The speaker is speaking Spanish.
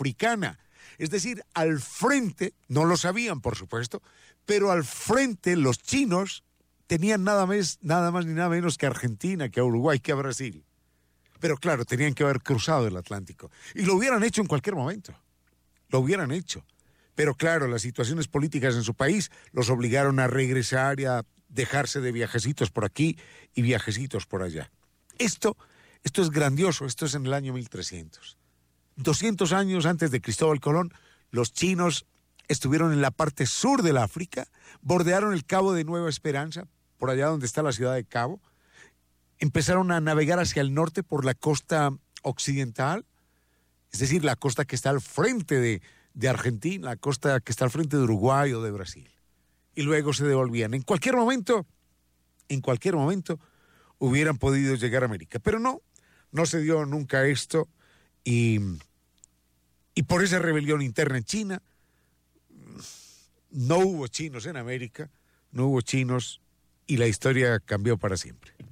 africana. Es decir, al frente, no lo sabían por supuesto, pero al frente los chinos tenían nada más ni nada menos que a Argentina, que a Uruguay, que a Brasil. Pero claro, tenían que haber cruzado el Atlántico. Y lo hubieran hecho en cualquier momento. Lo hubieran hecho. Pero claro, las situaciones políticas en su país los obligaron a regresar y a dejarse de viajecitos por aquí y viajecitos por allá. Esto es grandioso, esto es en el año 1300. 200 años antes de Cristóbal Colón, los chinos estuvieron en la parte sur del África, bordearon el Cabo de Nueva Esperanza, por allá donde está la ciudad de Cabo, empezaron a navegar hacia el norte por la costa occidental, es decir, la costa que está al frente de Argentina, la costa que está al frente de Uruguay o de Brasil. Y luego se devolvían. En cualquier momento hubieran podido llegar a América. Pero no se dio nunca esto. Y por esa rebelión interna en China, no hubo chinos en América, no hubo chinos y la historia cambió para siempre.